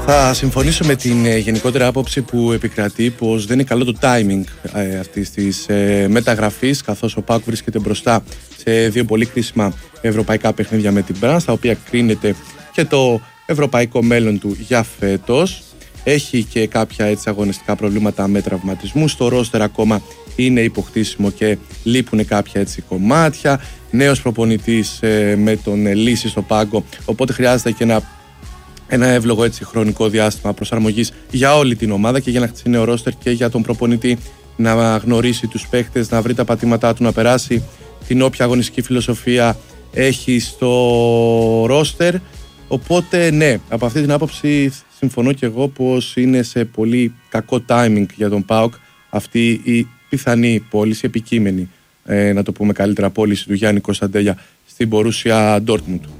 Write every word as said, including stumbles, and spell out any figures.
Θα συμφωνήσω με την ε, γενικότερη άποψη που επικρατεί πως δεν είναι καλό το timing ε, αυτής της ε, μεταγραφής, καθώς ο ΠΑΟΚ βρίσκεται μπροστά σε δύο πολύ κρίσιμα ευρωπαϊκά παιχνίδια με την Μπραν, στα οποία κρίνεται και το ευρωπαϊκό μέλλον του για φέτος. Έχει και κάποια έτσι αγωνιστικά προβλήματα με τραυματισμούς. Στο ρόστερ ακόμα είναι υποκτήσιμο και λείπουν κάποια έτσι κομμάτια. Νέος προπονητής ε, με τον ε, Λύση στο πάγκο, οπότε χρειάζεται και ένα, ένα εύλογο έτσι χρονικό διάστημα προσαρμογής για όλη την ομάδα και για να χτίσει νέο ρόστερ και για τον προπονητή να γνωρίσει τους παίχτες, να βρει τα πατήματά του, να περάσει την όποια αγωνιστική φιλοσοφία έχει στο ρόστερ. Οπότε ναι, από αυτή την άποψη συμφωνώ και εγώ πως είναι σε πολύ κακό timing για τον ΠΑΟΚ αυτή η πιθανή πώληση, επικείμενη ε, να το πούμε καλύτερα, πώληση του Γιάννη Κωνσταντέλια στην Μπορούσια Ντόρτμουντ.